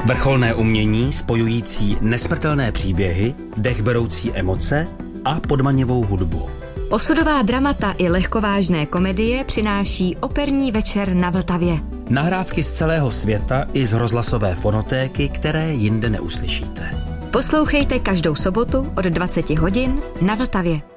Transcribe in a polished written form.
Vrcholné umění spojující nesmrtelné příběhy, dechberoucí emoce a podmanivou hudbu. Osudová dramata i lehkovážné komedie přináší Operní večer na Vltavě. Nahrávky z celého světa i z rozhlasové fonotéky, které jinde neuslyšíte. Poslouchejte každou sobotu od 20 hodin na Vltavě.